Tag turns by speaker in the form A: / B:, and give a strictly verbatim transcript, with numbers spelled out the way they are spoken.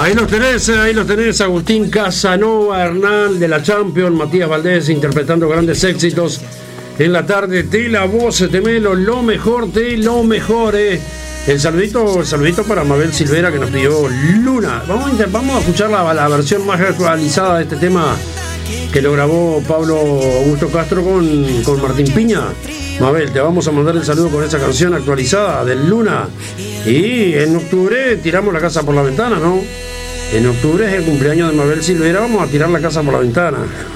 A: Ahí los tenés, ahí los tenés, Agustín Casanova, Hernán de la Champions, Matías Valdés interpretando grandes éxitos en la tarde. Te la voz, te melo, lo mejor, te lo mejor, eh. El saludito, el saludito para Mabel Silvera que nos pidió Luna. Vamos a, vamos a escuchar la, la versión más actualizada de este tema que lo grabó Pablo Augusto Castro con, con Martín Piña. Mabel, te vamos a mandar el saludo con esa canción actualizada del Luna. Y en octubre tiramos la casa por la ventana, ¿no? En octubre es el cumpleaños de Mabel Silvera, vamos a tirar la casa por la ventana.